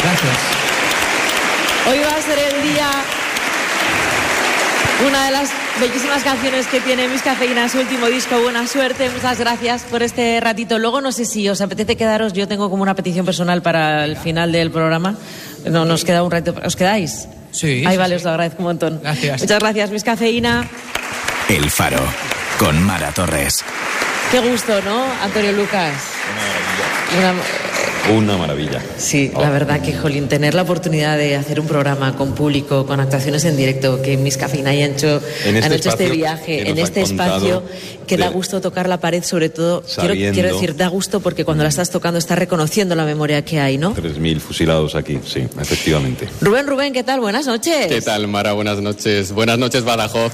Gracias. Hoy va a ser el día... Una de las bellísimas canciones que tiene Miss Cafeína en su último disco, Buena Suerte. Muchas gracias por este ratito. Luego no sé si os apetece quedaros, yo tengo como una petición personal para el final del programa. No, nos queda un rato. ¿Os quedáis? Sí. Ahí sí, vale, sí. os lo agradezco un montón. Gracias. Muchas gracias, Miss Cafeína. El Faro, con Mara Torres. Qué gusto, ¿no, Antonio Lucas? Una maravilla. Sí, la verdad que, jolín, tener la oportunidad de hacer un programa con público, con actuaciones en directo, que Miss Cafeína han hecho este viaje, en este espacio, que da gusto tocar la pared, sobre todo, quiero decir, da gusto porque cuando la estás tocando estás reconociendo la memoria que hay, ¿no? 3.000 fusilados aquí, sí, efectivamente. Rubén, ¿qué tal? Buenas noches. ¿Qué tal, Mara? Buenas noches. Buenas noches, Badajoz.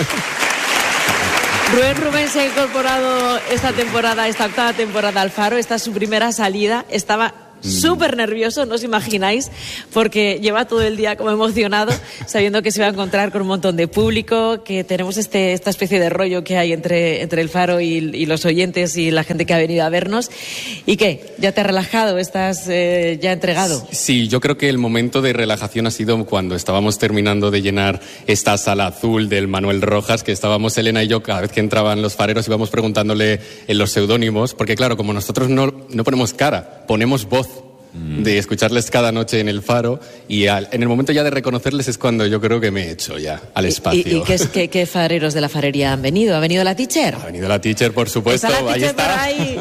Rubén se ha incorporado esta octava temporada al Faro. Esta es su primera salida. Estaba súper nervioso, no os imagináis, porque lleva todo el día como emocionado, sabiendo que se va a encontrar con un montón de público, que tenemos esta especie de rollo que hay entre el Faro y los oyentes y la gente que ha venido a vernos. ¿Y qué? ¿Ya te has relajado? ¿Estás ya entregado? Sí, yo creo que el momento de relajación ha sido cuando estábamos terminando de llenar esta sala azul del Manuel Rojas, que estábamos Elena y yo, cada vez que entraban los fareros íbamos preguntándole en los seudónimos, porque claro, como nosotros no ponemos cara, ponemos voz, de escucharles cada noche en el Faro, y en el momento ya de reconocerles es cuando yo creo que me he hecho ya al espacio. ¿Y qué fareros de la farería han venido? ¿Ha venido la teacher? Ha venido la teacher, por supuesto. ¿Está la teacher ahí está. por ahí?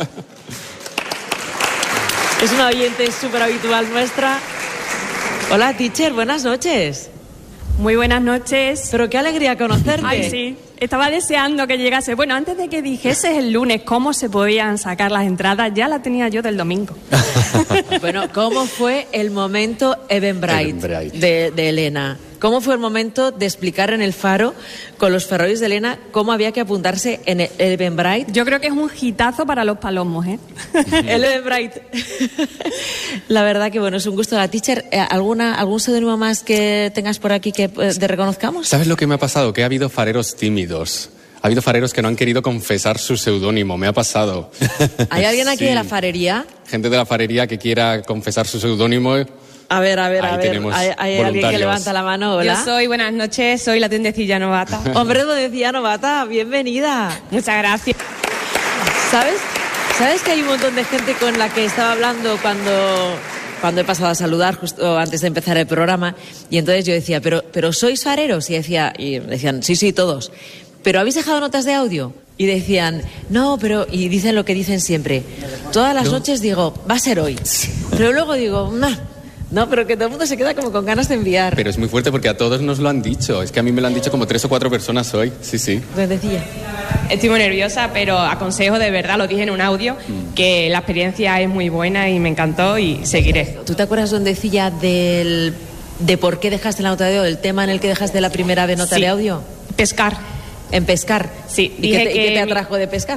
Es una oyente súper habitual nuestra. Hola, teacher, buenas noches. Muy buenas noches. Pero qué alegría conocerte. Ay, sí. Estaba deseando que llegase. Bueno, antes de que dijese el lunes cómo se podían sacar las entradas, ya la tenía yo del domingo. Bueno, ¿cómo fue el momento Eventbrite de Elena? ¿Cómo fue el momento de explicar en el Faro, con los ferroris de Elena, cómo había que apuntarse en el Eventbrite? Yo creo que es un hitazo para los palomos, ¿eh? El Eventbrite. La verdad que, bueno, es un gusto. La teacher, ¿algún seudónimo más que tengas por aquí que te reconozcamos? ¿Sabes lo que me ha pasado? Que ha habido fareros tímidos. Ha habido fareros que no han querido confesar su seudónimo. Me ha pasado. ¿Hay alguien aquí Sí. de la farería? Gente de la farería que quiera confesar su seudónimo. A ver. tenemos ¿Hay alguien que voluntarios. levanta la mano? Hola. Yo soy, buenas noches, soy la duendecilla novata. Hombre, duendecilla novata, bienvenida. Muchas gracias. ¿Sabes que hay un montón de gente con la que estaba hablando cuando he pasado a saludar justo antes de empezar el programa? Y entonces yo decía, ¿pero sois fareros? Y decían, sí, todos. ¿Pero habéis dejado notas de audio? Y decían, no, pero... Y dicen lo que dicen siempre. Todas las noches digo, va a ser hoy. Pero luego digo, no, pero que todo el mundo se queda como con ganas de enviar. Pero es muy fuerte porque a todos nos lo han dicho. Es que a mí me lo han dicho como 3 o 4 personas hoy. Sí. Duendecilla. Estoy muy nerviosa, pero aconsejo de verdad, lo dije en un audio, que la experiencia es muy buena y me encantó y seguiré. ¿Tú te acuerdas, duendecilla, de por qué dejaste la nota de audio, del tema en el que dejaste la primera nota de audio? Pescar. En pescar. Sí. ¿Y qué te atrajo de pescar?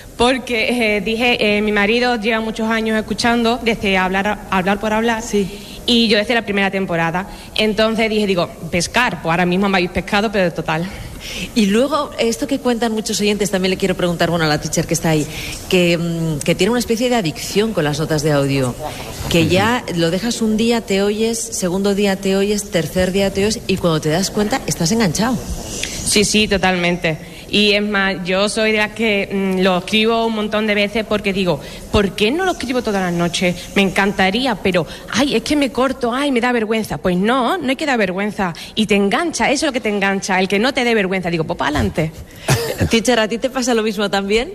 Porque mi marido lleva muchos años escuchando desde hablar por hablar. Sí. Y yo desde la primera temporada. Entonces digo, pescar. Pues ahora mismo me habéis pescado, pero total. Y luego, esto que cuentan muchos oyentes, también le quiero preguntar, a la teacher que está ahí, que tiene una especie de adicción con las notas de audio, que ya lo dejas un día, te oyes, segundo día te oyes, tercer día te oyes, y cuando te das cuenta, estás enganchado. Sí, totalmente. Y es más, yo soy de las que lo escribo un montón de veces porque digo, ¿por qué no lo escribo todas las noches? Me encantaría, pero, es que me corto, me da vergüenza. Pues no hay que dar vergüenza. Y te engancha, eso es lo que te engancha, el que no te dé vergüenza. Digo, pues para adelante. Teacher, ¿a ti te pasa lo mismo también?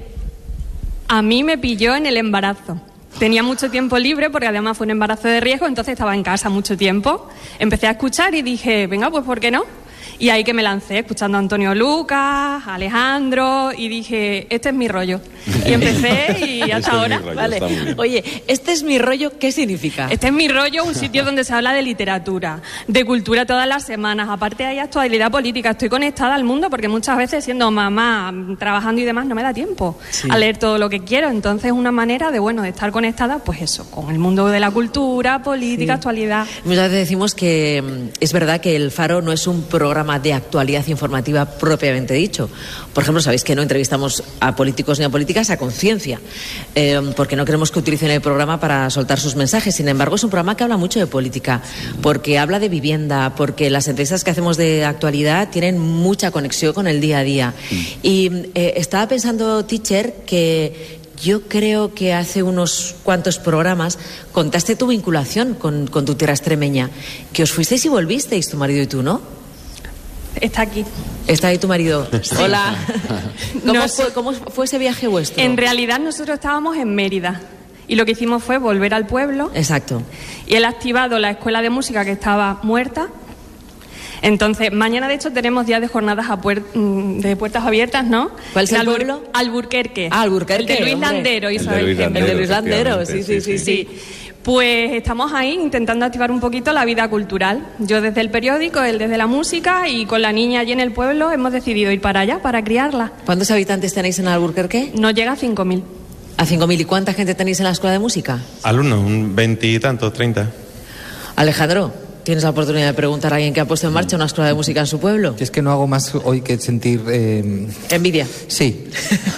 A mí me pilló en el embarazo. Tenía mucho tiempo libre porque además fue un embarazo de riesgo, entonces estaba en casa mucho tiempo. Empecé a escuchar y dije, venga, pues ¿por qué no? Y ahí que me lancé, escuchando a Antonio Lucas, a Alejandro, y dije, este es mi rollo. Y empecé y hasta ahora. Vale. Oye, este es mi rollo, ¿qué significa? Este es mi rollo, un sitio donde se habla de literatura, de cultura todas las semanas. Aparte hay actualidad política. Estoy conectada al mundo porque muchas veces, siendo mamá, trabajando y demás, no me da tiempo a leer todo lo que quiero. Entonces, una manera de estar conectada, pues eso, con el mundo de la cultura, política, actualidad. Muchas veces decimos que es verdad que el Faro no es un programa programa de actualidad informativa propiamente dicho. Por ejemplo, sabéis que no entrevistamos a políticos ni a políticas a conciencia, porque no queremos que utilicen el programa para soltar sus mensajes. Sin embargo, es un programa que habla mucho de política, porque habla de vivienda, porque las entrevistas que hacemos de actualidad tienen mucha conexión con el día a día. Y estaba pensando, teacher, que yo creo que hace unos cuantos programas contaste tu vinculación con tu tierra extremeña, que os fuisteis y volvisteis, tu marido y tú, ¿no? Está aquí. Está ahí tu marido. Sí. Hola. No, ¿Cómo fue ese viaje vuestro? En realidad nosotros estábamos en Mérida y lo que hicimos fue volver al pueblo. Exacto. Y él ha activado la escuela de música que estaba muerta. Entonces, mañana de hecho tenemos días de jornadas de puertas abiertas, ¿no? ¿Cuál es el pueblo? Alburquerque. Alburquerque. El de Luis Landero, Isabel. El de Luis Landero, sí. Pues estamos ahí intentando activar un poquito la vida cultural. Yo desde el periódico, él desde la música, y con la niña allí en el pueblo hemos decidido ir para allá, para criarla. ¿Cuántos habitantes tenéis en Alburquerque? Nos llega a 5.000. ¿A 5.000? ¿Y cuánta gente tenéis en la escuela de música? Alumnos, un 20 y tantos, 30. Alejandro, ¿tienes la oportunidad de preguntar a alguien que ha puesto en marcha una escuela de música en su pueblo? Es que no hago más hoy que sentir... ¿Envidia? Sí.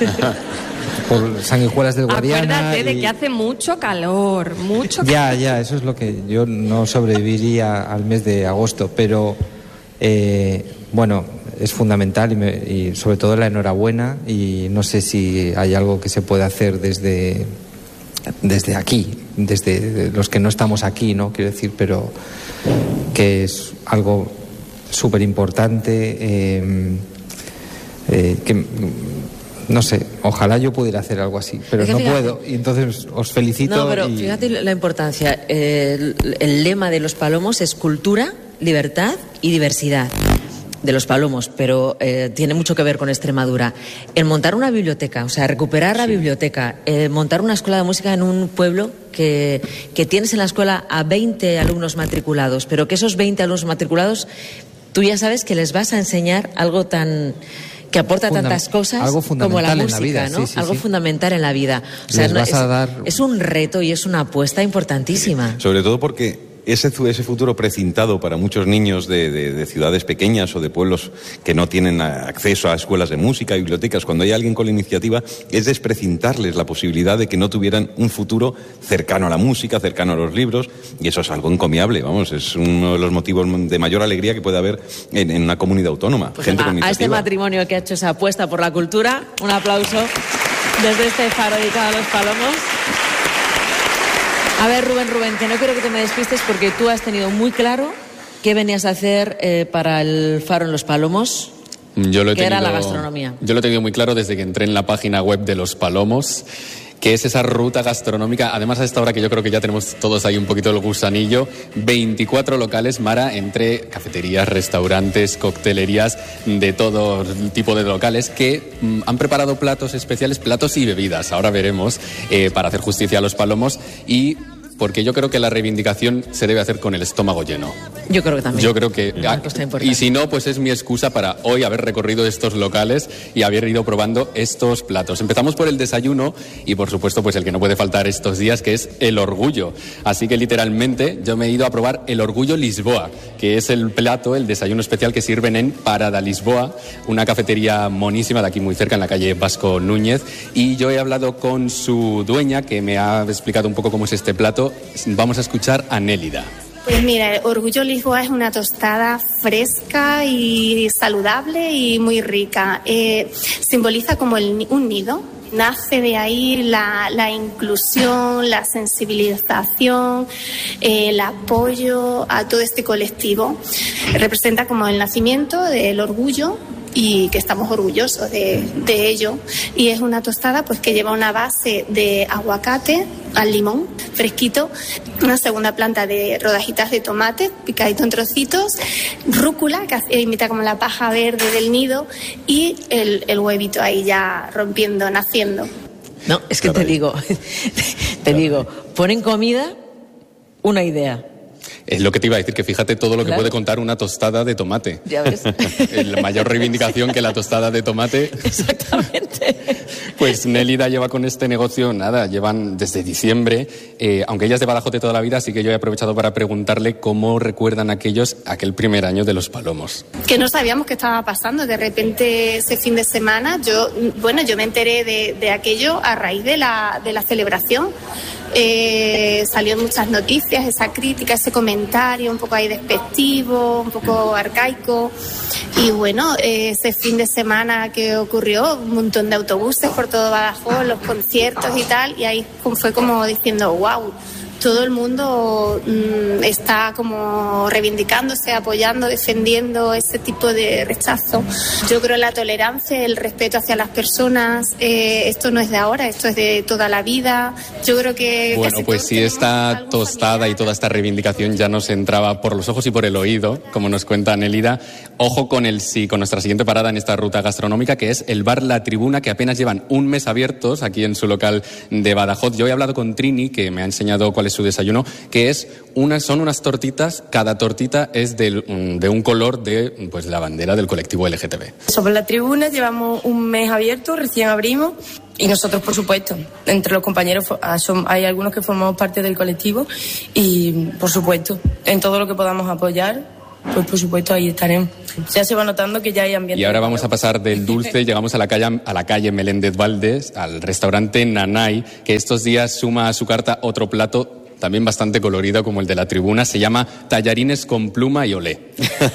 Por Sanguijuelas del Guadiana. Acuérdate de que hace mucho calor, mucho calor. Ya, eso es lo que yo no sobreviviría al mes de agosto, pero bueno, es fundamental y sobre todo la enhorabuena, y no sé si hay algo que se puede hacer desde aquí, desde los que no estamos aquí, ¿no? Quiero decir, pero que es algo súper importante, que... No sé, ojalá yo pudiera hacer algo así, pero no puedo, y entonces os felicito. No, pero fíjate la importancia. El lema de Los Palomos es cultura, libertad y diversidad. De Los Palomos, pero tiene mucho que ver con Extremadura. El montar una biblioteca, o sea, recuperar la biblioteca, montar una escuela de música en un pueblo que tienes en la escuela a 20 alumnos matriculados, pero que esos 20 alumnos matriculados, tú ya sabes que les vas a enseñar algo tan... que aporta tantas cosas como la música, vida, ¿no? Sí, algo sí. fundamental en la vida. O sea, es un reto y es una apuesta importantísima. Sobre todo porque ese futuro precintado para muchos niños de ciudades pequeñas o de pueblos que no tienen acceso a escuelas de música, bibliotecas, cuando hay alguien con la iniciativa, es desprecintarles la posibilidad de que no tuvieran un futuro cercano a la música, cercano a los libros, y eso es algo encomiable, vamos, es uno de los motivos de mayor alegría que puede haber en una comunidad autónoma. Pues gente con iniciativa. A este matrimonio que ha hecho esa apuesta por la cultura, un aplauso desde este faro dedicado a Los Palomos. A ver, Rubén, que no quiero que te me despistes porque tú has tenido muy claro qué venías a hacer para el faro en Los Palomos. Era la gastronomía. Yo lo he tenido muy claro desde que entré en la página web de Los Palomos, que es esa ruta gastronómica. Además, a esta hora que yo creo que ya tenemos todos ahí un poquito el gusanillo, 24 locales, Mara, entre cafeterías, restaurantes, coctelerías, de todo tipo de locales, que han preparado platos especiales, platos y bebidas, ahora veremos, para hacer justicia a Los Palomos, y porque yo creo que la reivindicación se debe hacer con el estómago lleno. Yo creo que también. Yo creo que... Y si no, pues es mi excusa para hoy haber recorrido estos locales y haber ido probando estos platos. Empezamos por el desayuno y, por supuesto, pues el que no puede faltar estos días, que es el orgullo. Así que, literalmente, yo me he ido a probar el orgullo Lisboa, que es el plato, el desayuno especial que sirven en Parada Lisboa, una cafetería monísima de aquí muy cerca, en la calle Vasco Núñez. Y yo he hablado con su dueña, que me ha explicado un poco cómo es este plato. Vamos a escuchar a Nélida. Pues mira, el Orgullo Lisboa es una tostada fresca y saludable y muy rica. Simboliza como un nido. Nace de ahí la inclusión, la sensibilización, el apoyo a todo este colectivo. Representa como el nacimiento del orgullo y que estamos orgullosos de ello. Y es una tostada pues que lleva una base de aguacate al limón fresquito, una segunda planta de rodajitas de tomate picadito en trocitos, rúcula que imita como la paja verde del nido y el huevito ahí ya rompiendo, naciendo. No, es que te digo, ponen comida, una idea. Es lo que te iba a decir, que fíjate todo lo que puede contar una tostada de tomate. Ya ves. La mayor reivindicación que la tostada de tomate. Exactamente. Pues Nélida lleva con este negocio, llevan desde diciembre, aunque ella es de Badajoz de toda la vida, así que yo he aprovechado para preguntarle cómo recuerdan aquel primer año de los palomos. Que no sabíamos qué estaba pasando, de repente ese fin de semana, yo me enteré de aquello a raíz de la celebración. Salió en muchas noticias esa crítica, ese comentario un poco ahí despectivo, un poco arcaico, y bueno, ese fin de semana que ocurrió, un montón de autobuses por todo Badajoz, los conciertos y tal, y ahí fue como diciendo wow, todo el mundo está como reivindicándose, apoyando, defendiendo ese tipo de rechazo. Yo creo en la tolerancia, el respeto hacia las personas, esto no es de ahora, esto es de toda la vida. Yo creo que... Bueno, pues si esta tostada y toda esta reivindicación ya nos entraba por los ojos y por el oído, como nos cuenta Nélida, ojo con nuestra siguiente parada en esta ruta gastronómica, que es el bar La Tribuna, que apenas llevan un mes abiertos aquí en su local de Badajoz. Yo he hablado con Trini, que me ha enseñado cuál es su desayuno, que son unas tortitas, cada tortita es de un color de la bandera del colectivo LGTB. Sobre La Tribuna llevamos un mes abierto, recién abrimos, y nosotros, por supuesto, entre los compañeros hay algunos que formamos parte del colectivo y, por supuesto, en todo lo que podamos apoyar, pues por supuesto ahí estaremos. Ya se va notando que ya hay ambiente. Y ahora vamos a pasar del dulce, llegamos a la calle Meléndez Valdés, al restaurante Nanay, que estos días suma a su carta otro plato también bastante colorido como el de La Tribuna. Se llama tallarines con pluma y olé.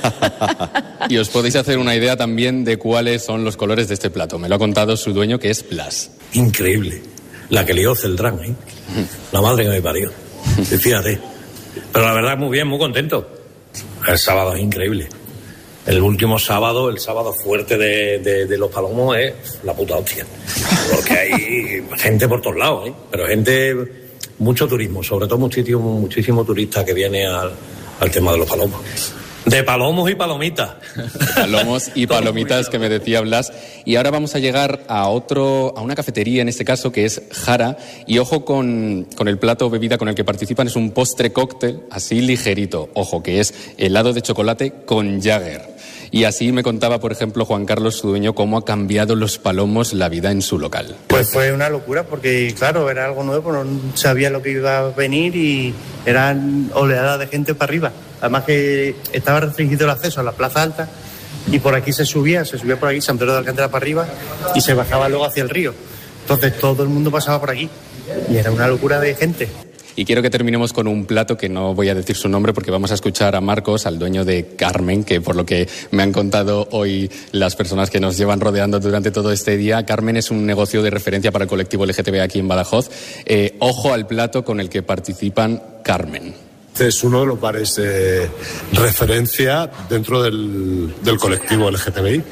Y os podéis hacer una idea también de cuáles son los colores de este plato. Me lo ha contado su dueño, que es Blas. Increíble. La que lió Celdrán, ¿eh? La madre que me parió. Fíjate. Pero la verdad, muy bien, muy contento. El sábado es increíble. El último sábado, el sábado fuerte de los palomos, es la puta hostia. Porque hay gente por todos lados, ¿eh? Pero gente... Mucho turismo, sobre todo muchísimo turista que viene al tema de los palomos. De palomos y palomitas. Palomos y palomitas que me decía Blas. Y ahora vamos a llegar a una cafetería, en este caso, que es Jara. Y ojo con el plato o bebida con el que participan. Es un postre cóctel, así ligerito. Ojo, que es helado de chocolate con Jagger. Y así me contaba, por ejemplo, Juan Carlos, su dueño, cómo ha cambiado los palomos la vida en su local. Pues fue una locura porque, claro, era algo nuevo, no sabía lo que iba a venir y eran oleadas de gente para arriba. Además que estaba restringido el acceso a la Plaza Alta y por aquí se subía por aquí, San Pedro de Alcántara para arriba y se bajaba luego hacia el río. Entonces todo el mundo pasaba por aquí y era una locura de gente. Y quiero que terminemos con un plato que no voy a decir su nombre porque vamos a escuchar a Marcos, al dueño de Carmen, que por lo que me han contado hoy las personas que nos llevan rodeando durante todo este día, Carmen es un negocio de referencia para el colectivo LGTB aquí en Badajoz. Ojo al plato con el que participan Carmen. Es uno de los bares de referencia dentro del colectivo LGTBI.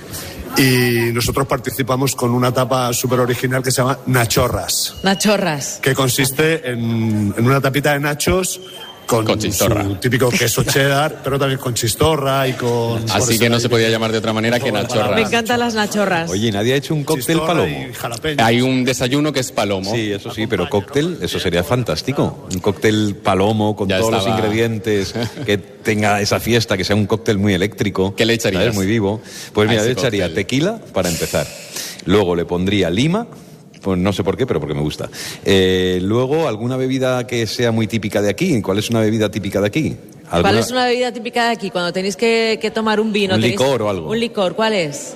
Y nosotros participamos con una tapa súper original que se llama Nachorras. Nachorras. Que consiste en una tapita de nachos con chistorra. Su típico queso cheddar, pero también con chistorra y con... Así que no se podía llamar de otra manera que nachorras. Me encantan las nachorras. Oye, ¿nadie ha hecho un cóctel palomo? Hay un desayuno que es palomo. Sí, eso sí, pero cóctel, eso sería fantástico. Un cóctel palomo con todos los ingredientes, que tenga esa fiesta, que sea un cóctel muy eléctrico. ¿Qué le echarías? ¿Sabes? Muy vivo. Pues mira, le echaría tequila para empezar. Luego le pondría lima. Pues no sé por qué, pero porque me gusta. Luego, ¿alguna bebida que sea muy típica de aquí? ¿Cuál es una bebida típica de aquí? ¿Cuál es una bebida típica de aquí? Cuando tenéis que tomar un vino. Un licor o algo. Un licor, ¿cuál es?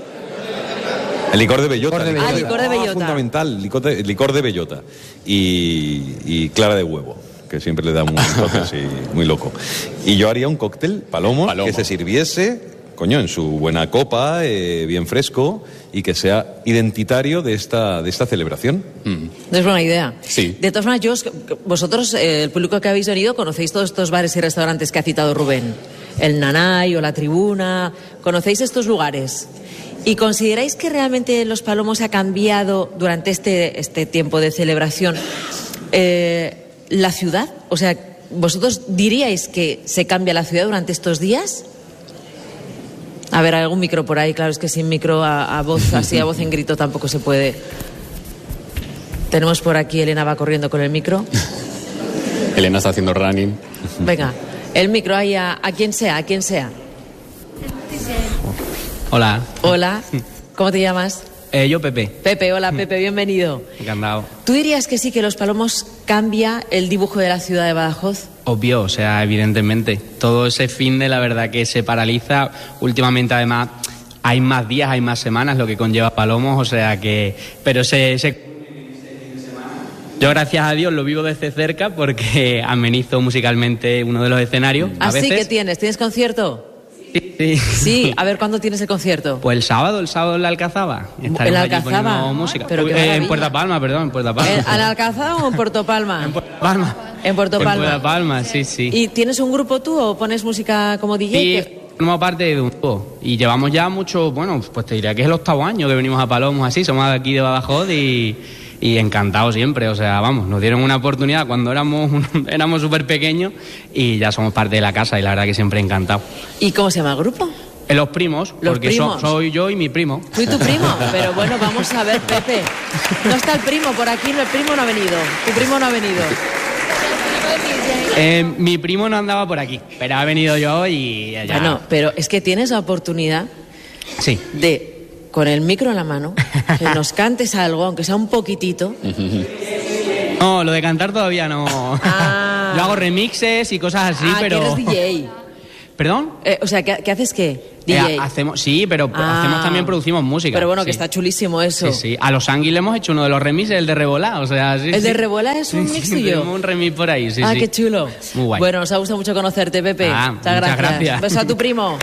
El licor de bellota. Licor de bellota. Fundamental, licor de bellota. Y clara de huevo, que siempre le da un toque así muy loco. Y yo haría un cóctel palomo. Que se sirviese... en su buena copa, bien fresco, y que sea identitario de esta celebración. Es buena idea. Sí. De todas maneras, vosotros, el público que habéis venido, conocéis todos estos bares y restaurantes que ha citado Rubén. El Nanay o La Tribuna. ¿Conocéis estos lugares? ¿Y consideráis que realmente Los Palomos ha cambiado durante este tiempo de celebración la ciudad? O sea, ¿vosotros diríais que se cambia la ciudad durante estos días? A ver, hay algún micro por ahí, claro, es que sin micro a voz, así a voz en grito tampoco se puede. Tenemos por aquí, Elena va corriendo con el micro. Elena está haciendo running. Venga, El micro ahí a quien sea, a quien sea. Hola. Hola. ¿Cómo te llamas? Yo, Pepe. Pepe, hola Pepe, bienvenido. Encantado. ¿Tú dirías que sí, que Los Palomos cambia el dibujo de la ciudad de Badajoz? Obvio, o sea, evidentemente. Todo ese fin de la verdad que se paraliza. Últimamente, además, hay más días, hay más semanas, lo que conlleva Palomos, o sea que... Pero yo, gracias a Dios, lo vivo desde cerca porque amenizo musicalmente uno de los escenarios. ¿Así que tienes? ¿Tienes concierto? Sí. Sí, a ver, ¿cuándo tienes el concierto? Pues el sábado en la Alcazaba. ¿En la Alcazaba? Música. Pero en Puerto Palma, perdón, en Puerto Palma. ¿En la Alcazaba o en Puerto Palma? En Puerto Palma. En Puerto Palma. En Puerto Palma, sí. ¿Y tienes un grupo tú o pones música como DJ? Sí, formamos parte de un grupo. Y llevamos ya mucho, bueno, pues te diría que es el 8º año que venimos a Palomos así. Somos de aquí de Badajoz y encantados siempre, o sea, vamos, nos dieron una oportunidad cuando éramos súper pequeños y ya somos parte de la casa y la verdad que siempre encantados. ¿Y cómo se llama el grupo? Los Primos, porque soy yo y mi primo. ¿Tú y tu primo? Pero bueno, vamos a ver, Pepe. No está el primo por aquí, el primo no ha venido. Tu primo no ha venido. Mi primo no andaba por aquí, pero ha venido yo y ya. Bueno, pero es que tienes la oportunidad de, con el micro en la mano, que nos cantes algo, aunque sea un poquitito. No, lo de cantar todavía no. Yo hago remixes y cosas así, pero... que eres DJ. ¿Perdón? O sea, ¿qué haces qué? DJ. Pero hacemos también, producimos música. Pero bueno, que está chulísimo eso. Sí. A Los Ángeles le hemos hecho uno de los remixes, el de Rebolá, o sea, sí. ¿El de Rebolá es un mix tuyo? Tenemos un remix por ahí, sí. Qué chulo. Muy guay. Bueno, nos ha gustado mucho conocerte, Pepe. Muchas gracias. Beso a tu primo.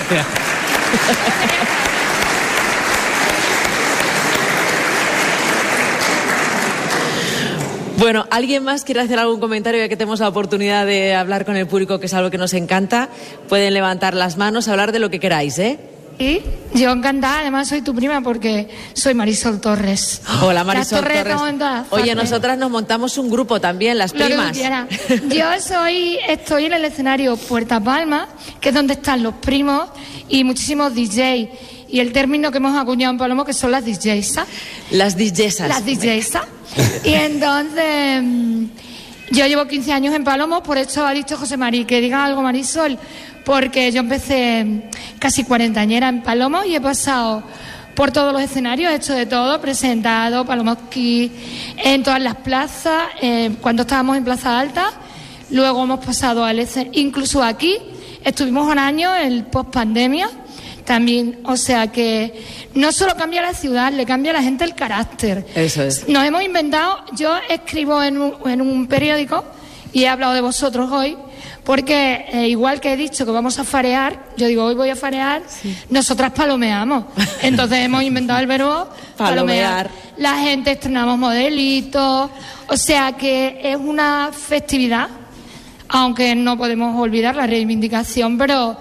Bueno, ¿alguien más quiere hacer algún comentario ya que tenemos la oportunidad de hablar con el público, que es algo que nos encanta? Pueden levantar las manos, hablar de lo que queráis, ¿eh? Sí, yo encantada, además soy tu prima porque soy Marisol Torres. Hola Marisol Torres. Oye, nosotras nos montamos un grupo también, las primas. Yo estoy en el escenario Puerto Palma, que es donde están los primos y muchísimos DJs. Y el término que hemos acuñado en Palomo, que son las DJs. Las DJs. Las DJs. Y entonces, yo llevo 15 años en Palomo, por eso ha dicho José Mari, que diga algo Marisol, porque yo empecé casi cuarentañera en Palomo y he pasado por todos los escenarios, he hecho de todo, presentado Palomo Kids en todas las plazas, cuando estábamos en Plaza Alta, luego hemos pasado al escenario, incluso aquí, estuvimos un año en post-pandemia, también, o sea que no solo cambia la ciudad, le cambia a la gente el carácter. Eso es. Nos hemos inventado, yo escribo en un periódico y he hablado de vosotros hoy, porque igual que he dicho que vamos a farear, yo digo hoy voy a farear, nosotras palomeamos. Entonces hemos inventado el verbo palomear. La gente estrenamos modelitos, o sea que es una festividad, aunque no podemos olvidar la reivindicación, pero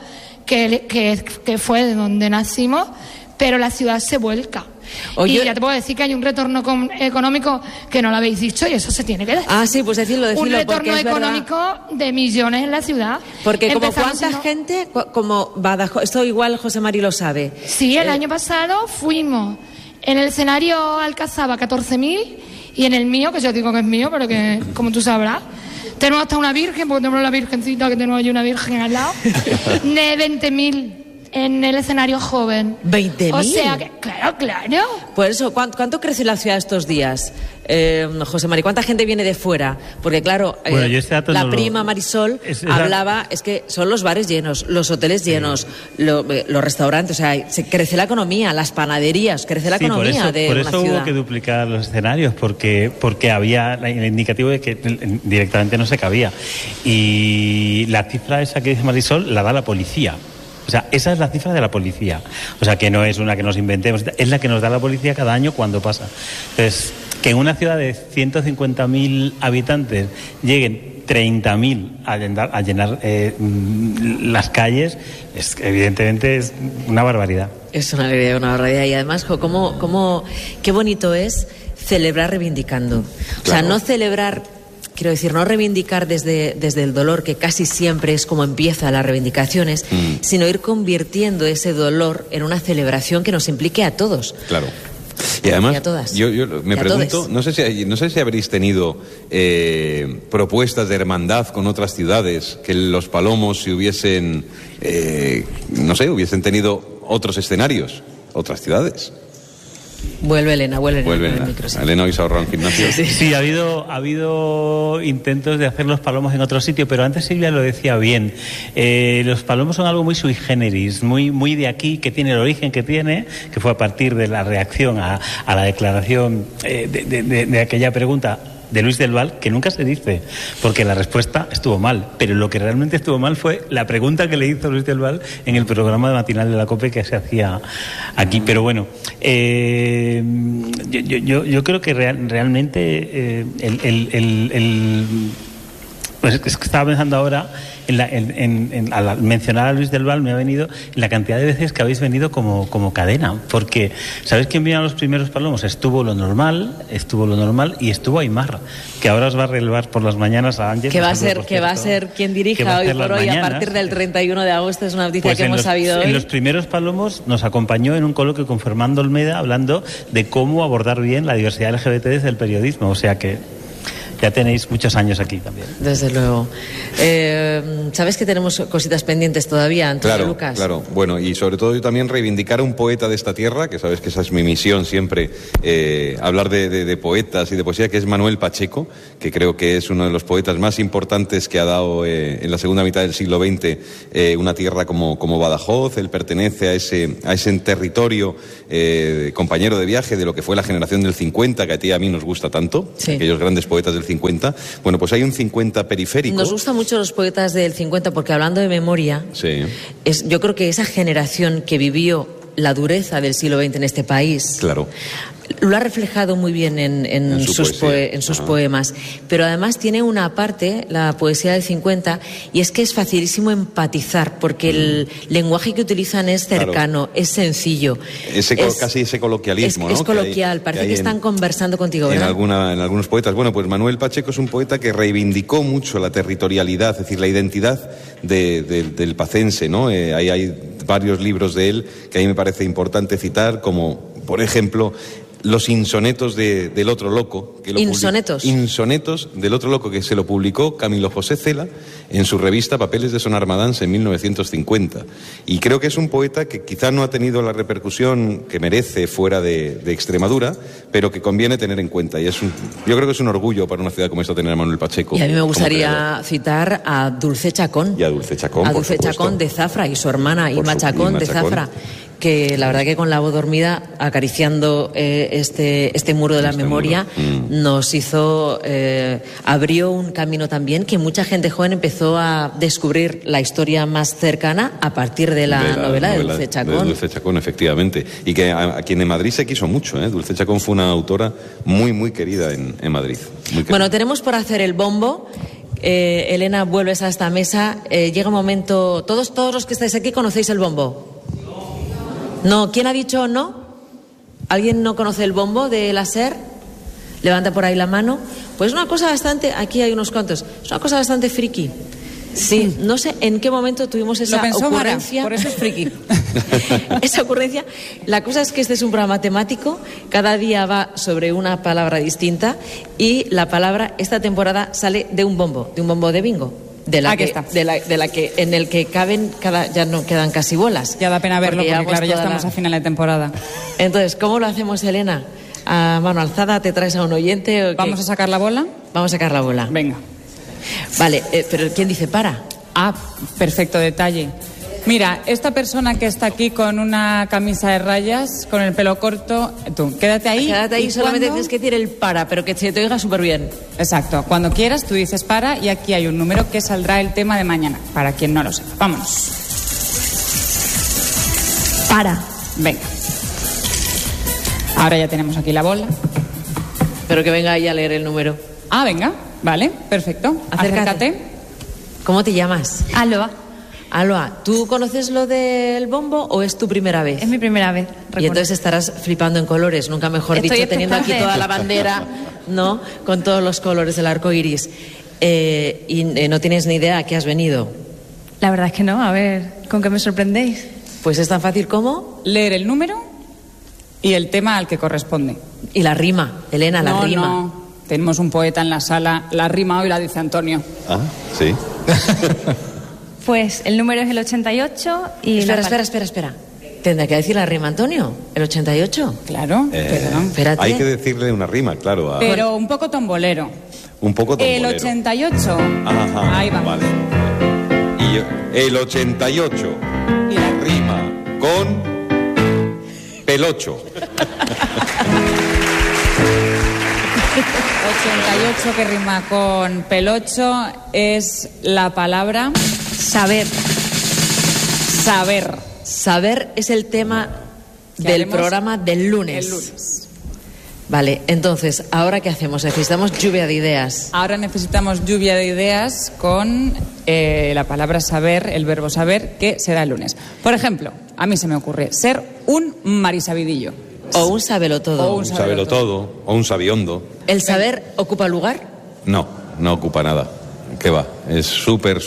que fue de donde nacimos, pero la ciudad se vuelca. Oye, y ya te puedo decir que hay un retorno económico que no lo habéis dicho y eso se tiene que decir. Sí, pues decirlo. Un retorno económico de millones en la ciudad. Porque como cuánta gente, como Badajoz, esto igual José Mari lo sabe. Sí, el año pasado fuimos en el escenario Alcazaba 14.000 y en el mío, que yo digo que es mío, pero que como tú sabrás, tenemos hasta una virgen, porque tenemos la virgencita, que tenemos allí una virgen al lado, de 20.000 en el escenario joven. ¿20.000? O sea que, claro. Por eso, ¿cuánto crece la ciudad estos días? José Mari, ¿cuánta gente viene de fuera? Porque claro, la prima Marisol hablaba, es que son los bares llenos, los hoteles llenos, los restaurantes, o sea, crece la economía, las panaderías, crece la economía de una ciudad. Por eso hubo que duplicar los escenarios, porque había el indicativo de que directamente no se cabía. Y la cifra esa que dice Marisol la da la policía. O sea, esa es la cifra de la policía. O sea, que no es una que nos inventemos, es la que nos da la policía cada año cuando pasa. Entonces, que en una ciudad de 150.000 habitantes lleguen 30.000 a llenar las calles, evidentemente es una barbaridad. Es una barbaridad. Y además, qué bonito es celebrar reivindicando. Claro. O sea, no celebrar... Quiero decir, no reivindicar desde el dolor, que casi siempre es como empiezan las reivindicaciones, sino ir convirtiendo ese dolor en una celebración que nos implique a todos. Claro. Y además, a todas. yo me Y a pregunto, todes. no sé si habréis tenido propuestas de hermandad con otras ciudades, que los Palomos si hubiesen, hubiesen tenido otros escenarios, otras ciudades. Vuelve Elena con el micro. Sí. Elena hoy se ahorró en gimnasio. Sí, ha habido intentos de hacer los palomos en otro sitio, pero antes Silvia lo decía bien. Los palomos son algo muy sui generis, muy de aquí, que tiene el origen que tiene, que fue a partir de la reacción a la declaración de aquella pregunta de Luis del Val, que nunca se dice, porque la respuesta estuvo mal, pero lo que realmente estuvo mal fue la pregunta que le hizo Luis del Val en el programa de matinal de la COPE que se hacía aquí. Pero bueno, yo creo que realmente pues es que estaba pensando ahora al mencionar a Luis del Val me ha venido la cantidad de veces que habéis venido como cadena, porque ¿sabéis quién vino a los primeros palomos? Estuvo lo normal y estuvo Aymar, que ahora os va a relevar por las mañanas a Ángel, que va a ser quien dirija hoy por hoy a partir del 31 de agosto. Es una noticia que hemos sabido hoy. En los primeros palomos nos acompañó en un coloquio con Fernando Olmeda hablando de cómo abordar bien la diversidad LGBT desde el periodismo, o sea que ya tenéis muchos años aquí también. Desde luego. ¿Sabes que tenemos cositas pendientes todavía, Antonio Lucas? Claro. Bueno, y sobre todo yo también reivindicar a un poeta de esta tierra, que sabes que esa es mi misión siempre, hablar de poetas y de poesía, que es Manuel Pacheco, que creo que es uno de los poetas más importantes que ha dado en la segunda mitad del siglo XX una tierra como Badajoz. Él pertenece a ese territorio compañero de viaje de lo que fue la generación del 50, que a ti y a mí nos gusta tanto, sí. Aquellos grandes poetas del 50. Bueno, pues hay un 50 periférico. Nos gustan mucho los poetas del 50 porque, hablando de memoria, sí. Yo creo que esa generación que vivió la dureza del siglo XX en este país, claro, lo ha reflejado muy bien en sus poemas, pero además tiene una parte, la poesía del 50, y es que es facilísimo empatizar, porque el lenguaje que utilizan es cercano, claro, es sencillo. Casi ese coloquialismo, ¿no? Es coloquial, parece que están conversando contigo, ¿verdad? En algunos poetas. Bueno, pues Manuel Pacheco es un poeta que reivindicó mucho la territorialidad, es decir, la identidad del pacense, ¿no? Hay varios libros de él que a mí me parece importante citar, como, por ejemplo, Los insonetos del otro loco. Insonetos del otro loco, que se lo publicó Camilo José Cela en su revista Papeles de Sonarmadans en 1950. Y creo que es un poeta que quizá no ha tenido la repercusión que merece fuera de Extremadura, pero que conviene tener en cuenta. Y yo creo que es un orgullo para una ciudad como esta tener a Manuel Pacheco. Y a mí me gustaría citar a Dulce Chacón. Y a Dulce Chacón, a Dulce Chacón de Zafra, y su hermana Irma Chacón de Zafra, que la verdad que con la voz dormida, acariciando este muro de la memoria, nos hizo, abrió un camino también, que mucha gente joven empezó a descubrir la historia más cercana a partir de la novela de Dulce Chacón. De Dulce Chacón, efectivamente. Y que a quien en Madrid se quiso mucho, ¿eh? Dulce Chacón fue una autora muy, muy querida en Madrid. Bueno, tenemos por hacer el bombo. Elena, vuelves a esta mesa. Llega un momento. Todos los que estáis aquí conocéis el bombo. No, ¿quién ha dicho no? ¿Alguien no conoce el bombo de la SER? Levanta por ahí la mano. Pues una cosa bastante, aquí hay unos cuantos, es una cosa bastante friki. Sí, no sé en qué momento tuvimos esa ocurrencia. Por eso es friki. Esa ocurrencia. La cosa es que este es un programa temático, cada día va sobre una palabra distinta, y la palabra esta temporada sale de un bombo de bingo. De la que en el que caben ya no quedan casi bolas. Ya da pena verlo porque claro, ya estamos a final de temporada. Entonces, ¿cómo lo hacemos, Elena? ¿A mano alzada te traes a un oyente? ¿O ¿Vamos a sacar la bola? Vamos a sacar la bola. Venga. Vale, pero ¿quién dice para? Ah, perfecto detalle. Mira, esta persona que está aquí con una camisa de rayas, con el pelo corto, tú, quédate ahí. Quédate ahí, solamente tienes que decir el para, pero que se te oiga súper bien. Exacto, cuando quieras tú dices para, y aquí hay un número que saldrá el tema de mañana, para quien no lo sepa. Vámonos. Para. Venga. Ahora ya tenemos aquí la bola. Pero que venga ahí a leer el número. Ah, venga, vale, perfecto. Acércate. ¿Cómo te llamas? Aloa, ¿tú conoces lo del bombo o es tu primera vez? Es mi primera vez. Y entonces estarás flipando en colores, nunca mejor dicho, teniendo aquí toda la bandera, ¿no? Con todos los colores del arco iris. Y no tienes ni idea a qué has venido. La verdad es que no, a ver, ¿con qué me sorprendéis? Pues es tan fácil como leer el número Y el tema al que corresponde. Y la rima, Elena, la rima. No, tenemos un poeta en la sala, la rima hoy la dice Antonio. Ah, sí. Pues el número es el 88 y... Espera. ¿Tendrá que decir la rima, Antonio? ¿El 88? Claro, perdón. Espérate. Hay que decirle una rima, claro. Pero un poco tombolero. Un poco tombolero. El 88. Ajá, ahí vamos. Vale. Y el 88. Y la rima con pelocho. 88 que rima con pelocho es la palabra saber. Saber. Saber es el tema del programa del lunes. El lunes. Vale, entonces, ¿ahora qué hacemos? Necesitamos lluvia de ideas. Ahora necesitamos lluvia de ideas con la palabra saber, el verbo saber, que será el lunes. Por ejemplo, a mí se me ocurre ser un marisabidillo. O un sabelotodo. O un sabelotodo, o un sabiondo. ¿El saber ocupa lugar? No ocupa nada. ¿Qué va? Es súper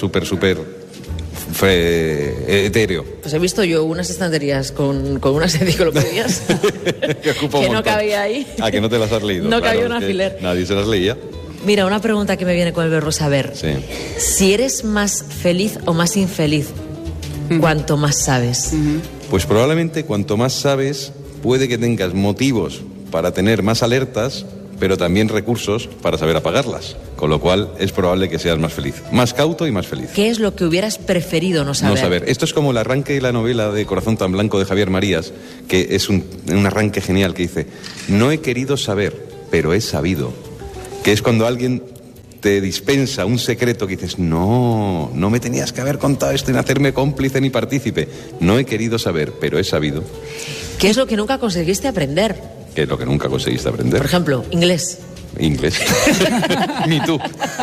etéreo. Pues he visto yo unas estanterías con unas enciclopedias que no cabía ahí. Ah, que no te las has leído. No claro, cabía un alfiler. Nadie se las leía. Mira, una pregunta que me viene con el verbo saber. Sí. Si eres más feliz o más infeliz, cuanto más sabes. Pues probablemente cuanto más sabes, puede que tengas motivos para tener más alertas, pero también recursos para saber apagarlas. Con lo cual es probable que seas más feliz. Más cauto y más feliz. ¿Qué es lo que hubieras preferido no saber? No saber. Esto es como el arranque de la novela de Corazón tan blanco de Javier Marías, que es un arranque genial que dice: no he querido saber, pero he sabido. Que es cuando alguien te dispensa un secreto que dices: no me tenías que haber contado esto y hacerme cómplice ni partícipe. No he querido saber, pero he sabido. ¿Qué es lo que nunca conseguiste aprender? ¿Qué es lo que nunca conseguiste aprender? Por ejemplo, inglés. Inglés. Ni tú.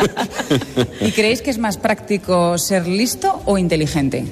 ¿Y creéis que es más práctico ser listo o inteligente?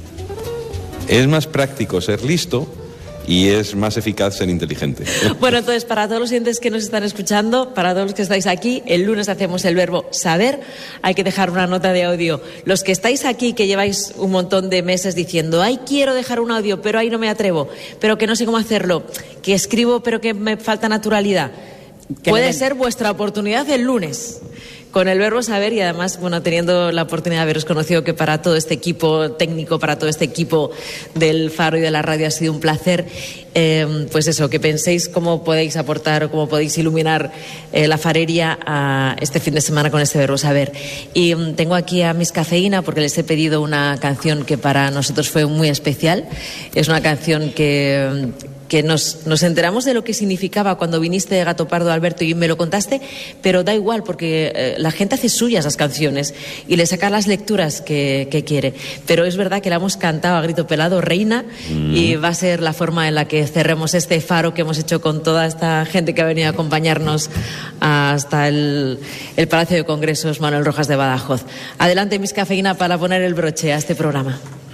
Es más práctico ser listo y es más eficaz ser inteligente. Bueno, entonces, para todos los oyentes que nos están escuchando, para todos los que estáis aquí, el lunes hacemos el verbo saber. Hay que dejar una nota de audio. Los que estáis aquí, que lleváis un montón de meses diciendo: ay, quiero dejar un audio, pero ahí no me atrevo, pero que no sé cómo hacerlo, que escribo pero que me falta naturalidad. Puede ser vuestra oportunidad el lunes con el verbo saber, y además, bueno, teniendo la oportunidad de haberos conocido, que para todo este equipo técnico, para todo este equipo del Faro y de la radio ha sido un placer. Pues eso, que penséis cómo podéis aportar o cómo podéis iluminar la farería a este fin de semana con este verbo saber. Y tengo aquí a Miss Cafeína porque les he pedido una canción que para nosotros fue muy especial. Es una canción que nos enteramos de lo que significaba cuando viniste de Gato Pardo, Alberto, y me lo contaste, pero da igual porque la gente hace suyas las canciones y le saca las lecturas que quiere. Pero es verdad que la hemos cantado a grito pelado, Reina, y va a ser la forma en la que cerremos este faro que hemos hecho con toda esta gente que ha venido a acompañarnos hasta el Palacio de Congresos Manuel Rojas de Badajoz. Adelante, Miss Cafeína, para poner el broche a este programa.